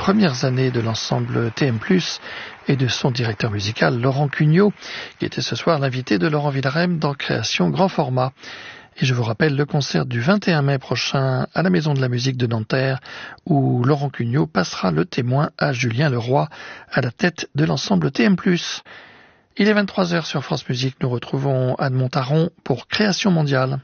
premières années de l'ensemble TM+, et de son directeur musical Laurent Cugnot, qui était ce soir l'invité de Laurent Villarem dans Création Grand Format. Et je vous rappelle le concert du 21 mai prochain à la Maison de la Musique de Nanterre, où Laurent Cugnot passera le témoin à Julien Leroy à la tête de l'ensemble TM+. Il est 23h sur France Musique, nous retrouvons Anne Montaron pour Création mondiale.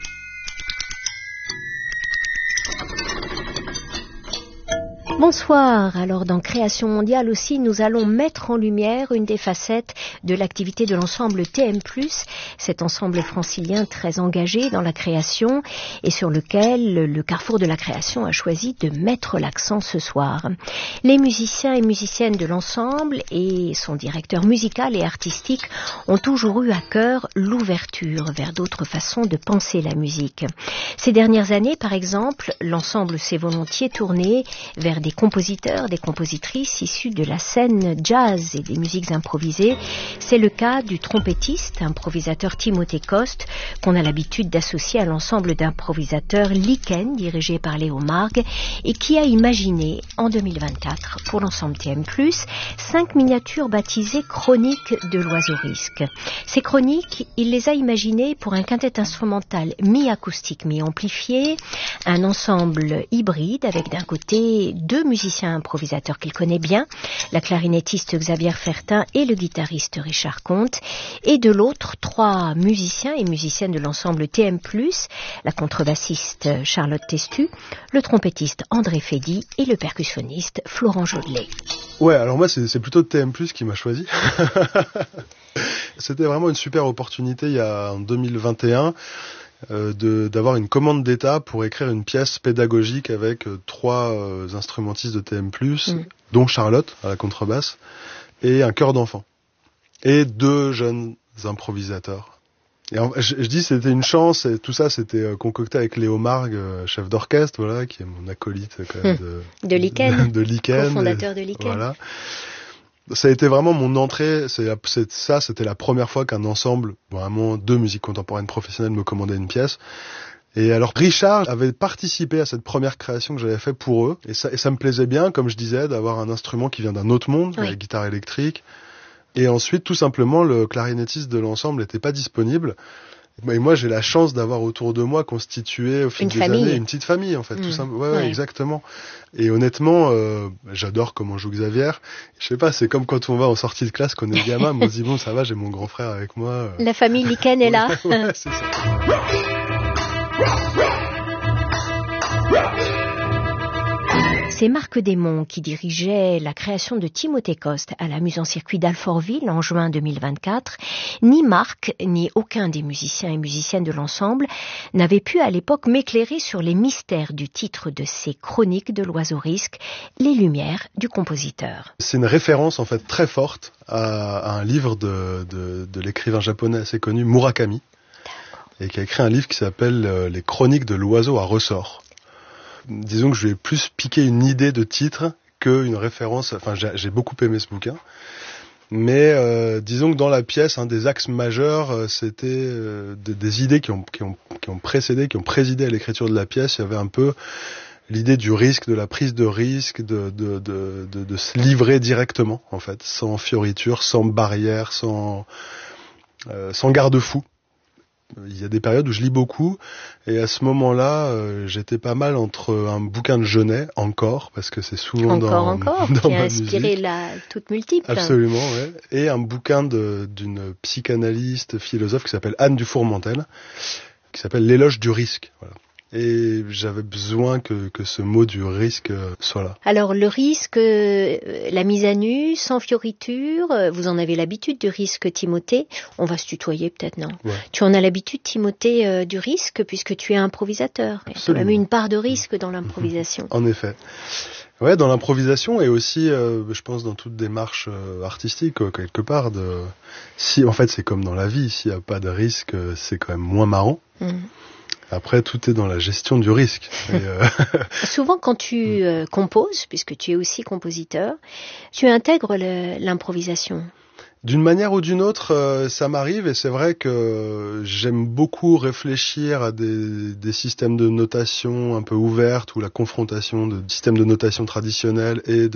Bonsoir. Alors dans Création mondiale aussi, nous allons mettre en lumière une des facettes de l'activité de l'ensemble TM+, cet ensemble francilien très engagé dans la création et sur lequel le Carrefour de la Création a choisi de mettre l'accent ce soir. Les musiciens et musiciennes de l'ensemble et son directeur musical et artistique ont toujours eu à cœur l'ouverture vers d'autres façons de penser la musique. Ces dernières années, par exemple, l'ensemble s'est volontiers tourné vers des compositeurs, des compositrices issus de la scène jazz et des musiques improvisées. C'est le cas du trompettiste, improvisateur Timothée Coste, qu'on a l'habitude d'associer à l'ensemble d'improvisateurs Lichen, dirigé par Léo Margue, et qui a imaginé, en 2024, pour l'ensemble TM+, 5 miniatures baptisées Chroniques de l'Oiseau-Risque. Ces chroniques, il les a imaginées pour un quintet instrumental mi-acoustique, mi-amplifié, un ensemble hybride avec d'un côté deux musiciens improvisateurs qu'il connaît bien, la clarinettiste Xavier Fertin et le guitariste Richard Comte, et de l'autre, 3 musiciens et musiciennes de l'ensemble TM+, la contrebassiste Charlotte Testu, le trompettiste André Fédy et le percussionniste Florent Jodelet. Ouais, alors moi c'est plutôt TM+, qui m'a choisi. C'était vraiment une super opportunité en 2021 d'avoir une commande d'État pour écrire une pièce pédagogique avec 3 instrumentistes de TM+, dont Charlotte à la contrebasse, et un chœur d'enfants, et 2 jeunes improvisateurs. Et je dis c'était une chance, et tout ça c'était concocté avec Léo Margue, chef d'orchestre, voilà, qui est mon acolyte quand même de Lichen, cofondateur de Lichen. Voilà. Ça a été vraiment mon entrée, c'était la première fois qu'un ensemble, vraiment 2 musiques contemporaines professionnelles me commandaient une pièce. Et alors Richard avait participé à cette première création que j'avais fait pour eux, et ça me plaisait bien, comme je disais, d'avoir un instrument qui vient d'un autre monde, la guitare électrique. Et ensuite, tout simplement, le clarinettiste de l'ensemble n'était pas disponible. Et moi, j'ai la chance d'avoir autour de moi constitué au fil des années une petite famille, en fait. Tout simple. Ouais, exactement. Et honnêtement, j'adore comment joue Xavier. Je sais pas, c'est comme quand on va en sortie de classe, qu'on est gamin, mais on se dit bon, ça va, j'ai mon grand frère avec moi. La famille Lichen est là. Ouais, c'est ça. C'est Marc Desmonts qui dirigeait la création de Timothée Coste à la Mise en Circuit d'Alfortville en juin 2024. Ni Marc, ni aucun des musiciens et musiciennes de l'ensemble n'avaient pu à l'époque m'éclairer sur les mystères du titre de ces chroniques de l'Oiseau-Risque, Les Lumières du compositeur. C'est une référence en fait très forte à un livre de l'écrivain japonais assez connu, Murakami, et qui a écrit un livre qui s'appelle Les Chroniques de l'Oiseau à ressort. Disons que je vais plus piquer une idée de titre qu'une référence. Enfin, j'ai beaucoup aimé ce bouquin. Mais disons que dans la pièce, un des axes majeurs, c'était des idées qui ont présidé à l'écriture de la pièce. Il y avait un peu l'idée du risque, de la prise de risque, de se livrer directement, en fait, sans fioriture, sans barrière, sans garde-fou. Il y a des périodes où je lis beaucoup, et à ce moment-là, j'étais pas mal entre un bouquin de Genet, encore, parce que c'est souvent dans qui a ma inspiré musique. la toute multiple. Absolument, ouais. Et un bouquin d'une psychanalyste, philosophe qui s'appelle Anne Dufourmentel, qui s'appelle L'éloge du risque. Voilà. Et j'avais besoin que ce mot du risque soit là. Alors le risque, la mise à nu, sans fioriture, vous en avez l'habitude du risque, Timothée. On va se tutoyer peut-être, non? Ouais. Tu en as l'habitude, Timothée, du risque, puisque tu es improvisateur. Tu as même une part de risque dans l'improvisation. En effet. Ouais, dans l'improvisation et aussi, je pense, dans toute démarche artistique, quelque part. Si, en fait, c'est comme dans la vie, s'il n'y a pas de risque, c'est quand même moins marrant. Après, tout est dans la gestion du risque. Souvent, quand tu composes, puisque tu es aussi compositeur, tu intègres l'improvisation. D'une manière ou d'une autre, ça m'arrive, et c'est vrai que j'aime beaucoup réfléchir à des systèmes de notation un peu ouvertes, ou la confrontation de systèmes de notation traditionnels et